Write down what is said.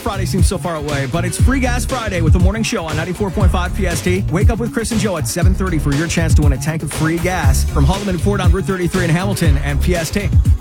Friday seems so far away, but it's Free Gas Friday with the morning show on 94.5 PST. Wake up with Chris and Joe at 7:30 for your chance to win a tank of free gas from Holloman Ford on Route 33 in Hamilton and PST.